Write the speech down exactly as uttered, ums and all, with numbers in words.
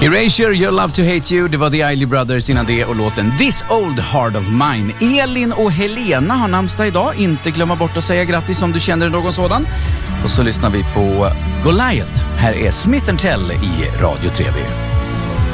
Erasure, You Love to Hate You, det var The Isley Brothers innan det och låten This Old Heart of Mine. Elin och Helena har namnsdag idag, inte glömma bort att säga grattis om du känner någon sådan. Och så lyssnar vi på Goliath, här är Smith and Tell i Radio tre B.